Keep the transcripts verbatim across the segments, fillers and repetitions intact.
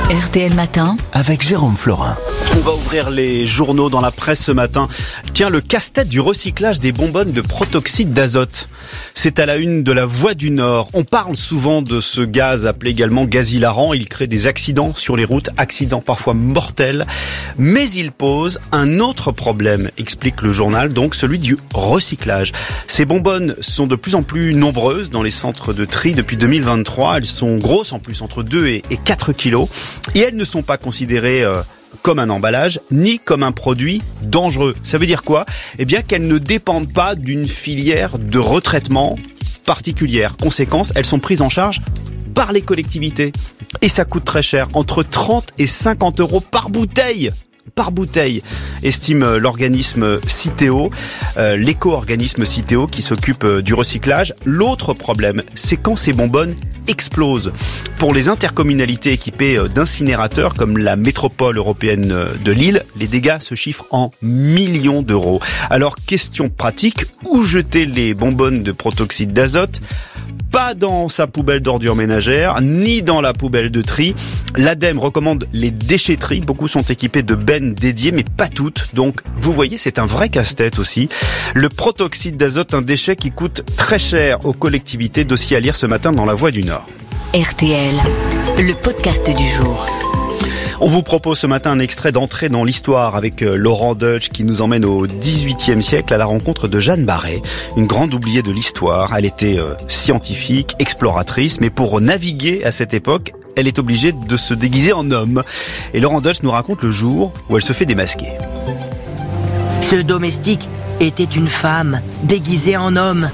R T L Matin avec Jérôme Florin. On va ouvrir les journaux dans la presse ce matin. Tiens, le casse-tête du recyclage des bonbonnes de protoxyde d'azote. C'est à la une de La Voix du Nord. On parle souvent de ce gaz appelé également gaz hilarant. Il crée des accidents sur les routes, accidents parfois mortels. Mais il pose un autre problème, explique le journal, donc celui du recyclage. Ces bonbonnes sont de plus en plus nombreuses dans les centres de tri depuis deux mille vingt-trois. Elles sont grosses en plus, entre deux et quatre kilos. Et elles ne sont pas considérées euh, comme un emballage, ni comme un produit dangereux. Ça veut dire quoi ? Eh bien qu'elles ne dépendent pas d'une filière de retraitement particulière. Conséquence, elles sont prises en charge par les collectivités. Et ça coûte très cher, entre trente et cinquante euros par bouteille. Par bouteille, estime l'organisme Citeo, euh, l'éco-organisme Citeo qui s'occupe du recyclage. L'autre problème, c'est quand ces bonbonnes explosent. Pour les intercommunalités équipées d'incinérateurs comme la métropole européenne de Lille, les dégâts se chiffrent en millions d'euros. Alors, question pratique, où jeter les bonbonnes de protoxyde d'azote ? Pas dans sa poubelle d'ordures ménagères, ni dans la poubelle de tri. L'Ademe recommande les déchetteries. Beaucoup sont équipés de bennes dédiées, mais pas toutes. Donc, vous voyez, c'est un vrai casse-tête aussi. Le protoxyde d'azote, un déchet qui coûte très cher aux collectivités. Dossier à lire ce matin dans La Voix du Nord. R T L, le podcast du jour. On vous propose ce matin un extrait d'entrée dans l'histoire avec Laurent Deutsch qui nous emmène au dix-huitième siècle à la rencontre de Jeanne Barré, une grande oubliée de l'histoire. Elle était euh, scientifique, exploratrice, mais pour naviguer à cette époque, elle est obligée de se déguiser en homme. Et Laurent Deutsch nous raconte le jour où elle se fait démasquer. Ce domestique était une femme déguisée en homme.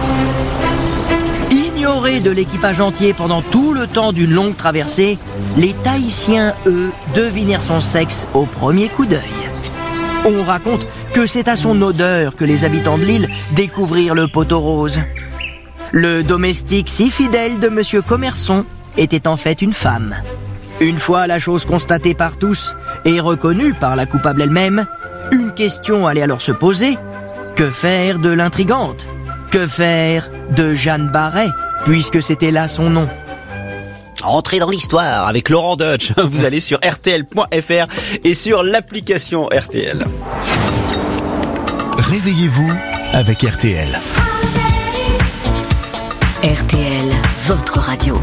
Ignorée de l'équipage entier pendant tout le temps d'une longue traversée, les Tahitiens, eux, devinèrent son sexe au premier coup d'œil. On raconte que c'est à son odeur que les habitants de l'île découvrirent le poteau rose. Le domestique si fidèle de Monsieur Commerçon était en fait une femme. Une fois la chose constatée par tous et reconnue par la coupable elle-même, une question allait alors se poser. Que faire de l'intrigante ? Que faire de Jeanne Barré, puisque c'était là son nom ? Entrez dans l'histoire avec Laurent Deutsch. Vous allez sur R T L point F R et sur l'application R T L. Réveillez-vous avec R T L. R T L, votre radio.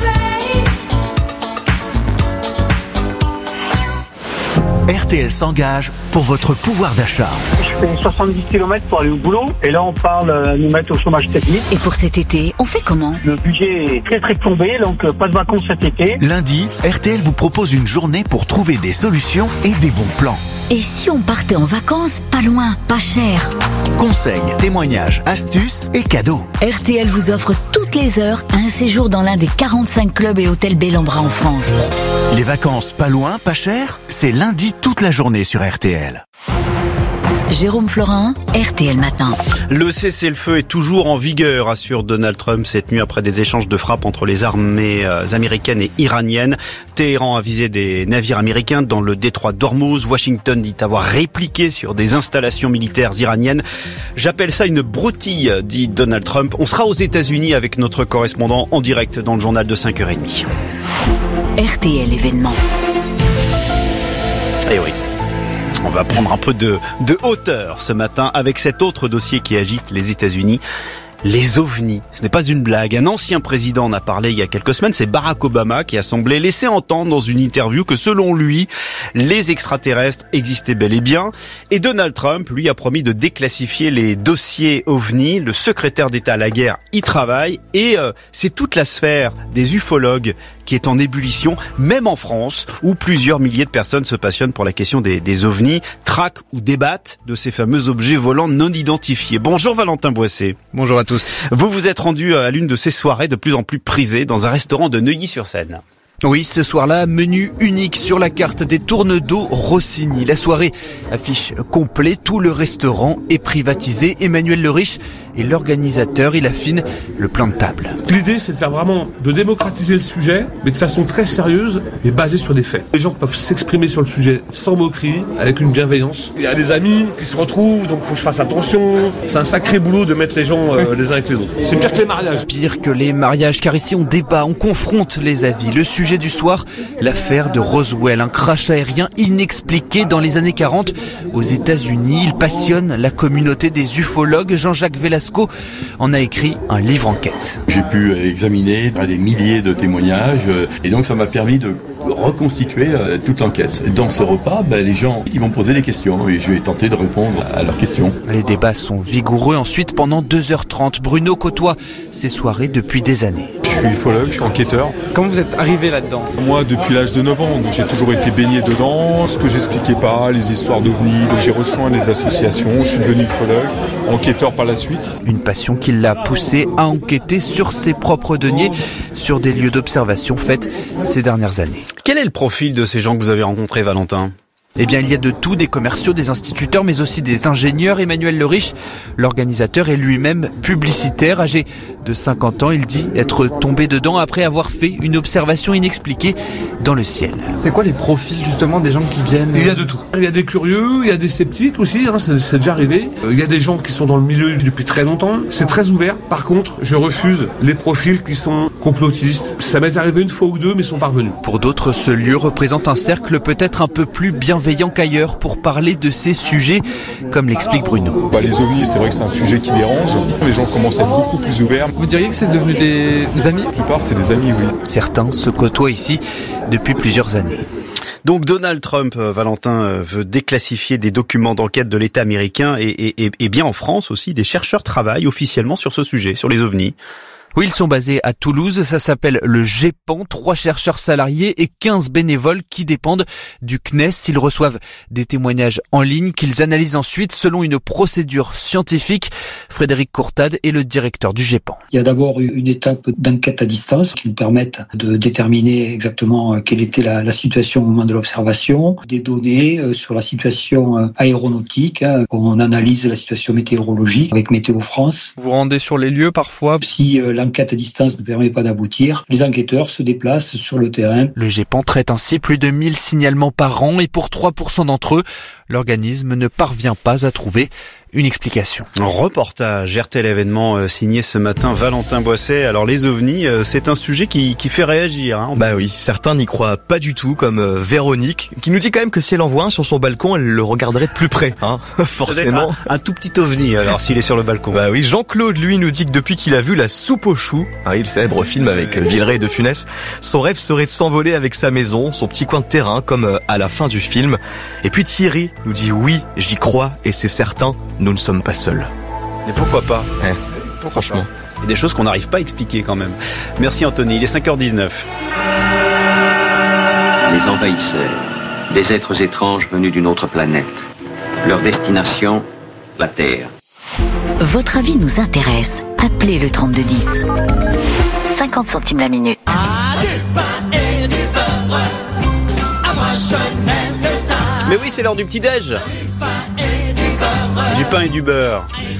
R T L s'engage pour votre pouvoir d'achat. Je fais soixante-dix kilomètres pour aller au boulot et là on parle de nous mettre au chômage technique. Et pour cet été, on fait comment ? Le budget est très très plombé, donc pas de vacances cet été. Lundi, R T L vous propose une journée pour trouver des solutions et des bons plans. Et si on partait en vacances, pas loin, pas cher ? Conseils, témoignages, astuces et cadeaux. R T L vous offre toutes les heures un séjour dans l'un des quarante-cinq clubs et hôtels Bellambra en France. Les vacances pas loin, pas cher, c'est lundi toute la journée sur R T L. Jérôme Florin, R T L Matin. Le cessez-le-feu est toujours en vigueur, assure Donald Trump cette nuit après des échanges de frappes entre les armées américaines et iraniennes. Téhéran a visé des navires américains dans le détroit d'Ormuz. Washington dit avoir répliqué sur des installations militaires iraniennes. J'appelle ça une broutille, dit Donald Trump. On sera aux États-Unis avec notre correspondant en direct dans le journal de cinq heures trente. R T L événement. Eh oui. On va prendre un peu de, de hauteur ce matin avec cet autre dossier qui agite les États-Unis. Les ovnis, ce n'est pas une blague. Un ancien président en a parlé il y a quelques semaines, c'est Barack Obama qui a semblé laisser entendre dans une interview que selon lui, les extraterrestres existaient bel et bien. Et Donald Trump, lui, a promis de déclassifier les dossiers ovnis. Le secrétaire d'État à la guerre y travaille et euh, c'est toute la sphère des ufologues qui est en ébullition, même en France, où plusieurs milliers de personnes se passionnent pour la question des, des ovnis, traquent ou débattent de ces fameux objets volants non identifiés. Bonjour Valentin Boissé. Bonjour à tous. Vous vous êtes rendu à l'une de ces soirées de plus en plus prisées dans un restaurant de Neuilly-sur-Seine. Oui, ce soir-là, menu unique sur la carte des tournes d'eau Rossini. La soirée affiche complet, tout le restaurant est privatisé. Emmanuel Le Riche est l'organisateur, il affine le plan de table. L'idée, c'est de faire vraiment, de démocratiser le sujet, mais de façon très sérieuse et basée sur des faits. Les gens peuvent s'exprimer sur le sujet sans moquerie, avec une bienveillance. Il y a des amis qui se retrouvent, donc il faut que je fasse attention. C'est un sacré boulot de mettre les gens euh, les uns avec les autres. C'est pire que les mariages. Pire que les mariages, car ici on débat, on confronte les avis. Le sujet sujet du soir, l'affaire de Roswell, un crash aérien inexpliqué dans les années quarante aux États-Unis. Il passionne la communauté des ufologues. Jean-Jacques Velasco en a écrit un livre enquête. J'ai pu examiner des milliers de témoignages et donc ça m'a permis de reconstituer toute l'enquête. Dans ce repas, ben, les gens ils vont poser des questions et je vais tenter de répondre à leurs questions. Les débats sont vigoureux. Ensuite, pendant deux heures trente, Bruno côtoie ces soirées depuis des années. Je suis ufologue, je suis enquêteur. Comment vous êtes arrivé là-dedans ? Moi, depuis l'âge de neuf ans, donc j'ai toujours été baigné dedans. Ce que j'expliquais pas, les histoires d'ovnis. J'ai rejoint les associations, je suis devenu ufologue, enquêteur par la suite. Une passion qui l'a poussé à enquêter sur ses propres deniers, sur des lieux d'observation faits ces dernières années. Quel est le profil de ces gens que vous avez rencontrés, Valentin ? Eh bien, il y a de tout, des commerciaux, des instituteurs, mais aussi des ingénieurs. Emmanuel Leriche, l'organisateur, est lui-même publicitaire. Âgé de cinquante ans, il dit être tombé dedans après avoir fait une observation inexpliquée dans le ciel. C'est quoi les profils justement des gens qui viennent ? Il y a de tout. Il y a des curieux, il y a des sceptiques aussi, hein, c'est, c'est déjà arrivé. Il y a des gens qui sont dans le milieu depuis très longtemps. C'est très ouvert. Par contre, je refuse les profils qui sont complotistes. Ça m'est arrivé une fois ou deux, mais ils sont parvenus. Pour d'autres, ce lieu représente un cercle peut-être un peu plus bienveillant qu'ailleurs pour parler de ces sujets, comme l'explique Bruno. Bah, les ovnis, c'est vrai que c'est un sujet qui dérange. Les gens commencent à être beaucoup plus ouverts. Vous diriez que c'est devenu des amis ? La plupart, c'est des amis, oui. Certains se côtoient ici depuis plusieurs années. Donc Donald Trump, euh, Valentin, euh, veut déclassifier des documents d'enquête de l'État américain et, et, et, et bien en France aussi, des chercheurs travaillent officiellement sur ce sujet, sur les ovnis. Oui, ils sont basés à Toulouse, ça s'appelle le GEPAN, trois chercheurs salariés et quinze bénévoles qui dépendent du C N E S. Ils reçoivent des témoignages en ligne qu'ils analysent ensuite selon une procédure scientifique. Frédéric Courtade est le directeur du GEPAN. Il y a d'abord une étape d'enquête à distance qui nous permettent de déterminer exactement quelle était la, la situation au moment de l'observation, des données sur la situation aéronautique. On analyse la situation météorologique avec Météo France. Vous vous rendez sur les lieux parfois ? Si l'enquête à distance ne permet pas d'aboutir, les enquêteurs se déplacent sur le terrain. Le GEPAN traite ainsi plus de mille signalements par an et pour trois pour cent d'entre eux, l'organisme ne parvient pas à trouver une explication. Reportage R T L événement euh, signé ce matin Valentin Boisset. Alors les ovnis, euh, c'est un sujet qui, qui fait réagir. Hein. Bah oui, certains n'y croient pas du tout, comme euh, Véronique, qui nous dit quand même que si elle en voit un sur son balcon, elle le regarderait de plus près, hein, forcément. Un, un tout petit ovni alors s'il est sur le balcon. Bah oui, Jean-Claude lui nous dit que depuis qu'il a vu La Soupe aux choux, ah oui, le célèbre film avec euh, Villeray et De Funès, son rêve serait de s'envoler avec sa maison, son petit coin de terrain, comme euh, à la fin du film. Et puis Thierry nous dit oui, j'y crois et c'est certain. Nous ne sommes pas seuls. Mais pourquoi pas hein, pourquoi Franchement. Pas Il y a des choses qu'on n'arrive pas à expliquer quand même. Merci Anthony, il est cinq heures dix-neuf. Les envahisseurs, des êtres étranges venus d'une autre planète. Leur destination, la Terre. Votre avis nous intéresse. Appelez le trente-deux dix. cinquante centimes la minute. Mais oui, c'est l'heure du petit-déj. Du pain et du beurre.